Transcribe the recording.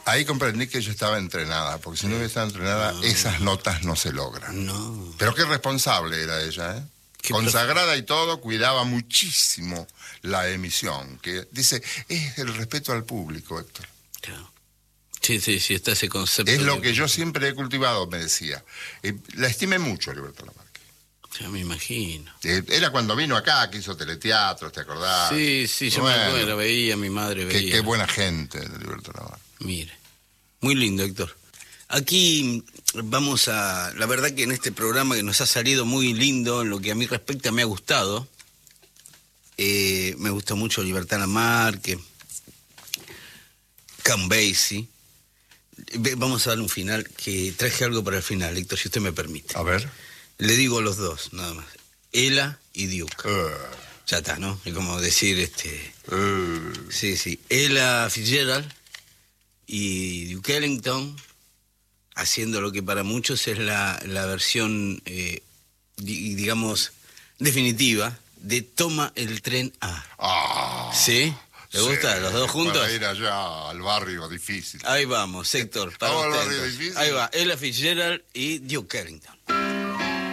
Ahí comprendí que yo estaba entrenada, porque si no hubiera estado entrenada, esas notas no se logran. No. Pero qué responsable era ella, ¿eh? Consagrada y todo, cuidaba muchísimo la emisión. Que dice, es el respeto al público, Héctor. Claro. Sí, está ese concepto. Es lo que yo siempre he cultivado, me decía. La estimé mucho, Libertad Lamarque. Ya me imagino. Era cuando vino acá, que hizo teleteatro, ¿te acordás? Sí, yo me acuerdo, veía, mi madre veía. Qué buena gente, Libertad Lamarque. Mire, muy lindo, Héctor. Aquí vamos a... La verdad que en este programa que nos ha salido muy lindo, en lo que a mí respecta me ha gustado. Me gustó mucho Libertad Lamarque, Count Basie. Vamos a dar un final, que traje algo para el final, Héctor, si usted me permite. A ver. Le digo los dos, nada más. Ella y Duke. Ya está, ¿no? Es como decir, Sí. Ella Fitzgerald y Duke Ellington, haciendo lo que para muchos es la versión, digamos, definitiva de Toma el tren A. ¿Sí? ¿Le gusta? ¿Los dos juntos? Para ir allá al barrio difícil. Ahí vamos, Héctor. Vamos al barrio difícil. Ahí va, Ella Fitzgerald y Duke Ellington.